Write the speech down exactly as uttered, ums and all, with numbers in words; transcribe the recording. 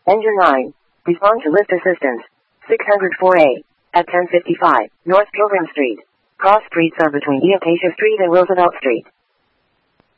Engine nine. Respond to lift assistance. six oh four A. At ten fifty-five, North Pilgrim Street. Cross streets are between Acacia Street and Roosevelt Street.